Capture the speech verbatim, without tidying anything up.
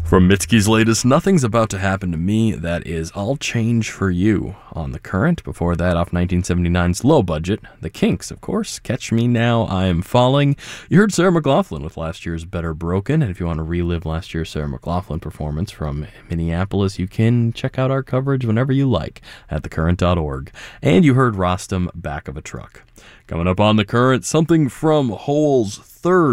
From Mitski's latest Nothing's About to Happen to Me, that is I'll Change for You on The Current. Before that, off nineteen seventy-nine's Low Budget, The Kinks, of course, Catch Me Now, I Am Falling. You heard Sarah McLachlan with last year's Better Broken, and if you want to relive last year's Sarah McLachlan performance from Minneapolis, you can check out our coverage whenever you like at the current dot org. And you heard Rostam, Back of a Truck. Coming up on The Current, something from Hole's third